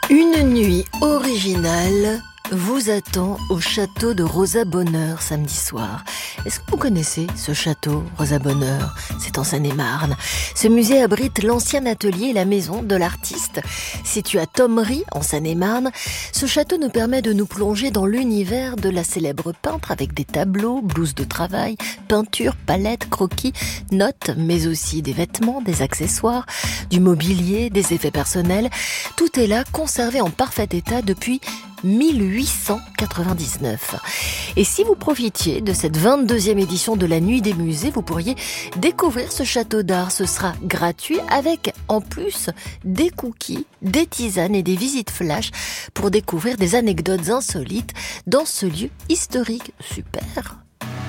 Une nuit originale vous attend au château de Rosa Bonheur samedi soir. Est-ce que vous connaissez ce château, Rosa Bonheur? C'est en Seine-et-Marne. Ce musée abrite l'ancien atelier et la maison de l'artiste. Situé à Thomery, en Seine-et-Marne, ce château nous permet de nous plonger dans l'univers de la célèbre peintre avec des tableaux, blouses de travail, peintures, palettes, croquis, notes, mais aussi des vêtements, des accessoires, du mobilier, des effets personnels. Tout est là, conservé en parfait état depuis 1899. Et si vous profitiez de cette 22e édition de la Nuit des Musées, vous pourriez découvrir ce château d'art. Ce sera gratuit avec, en plus, des cookies, des tisanes et des visites flash pour découvrir des anecdotes insolites dans ce lieu historique. Super!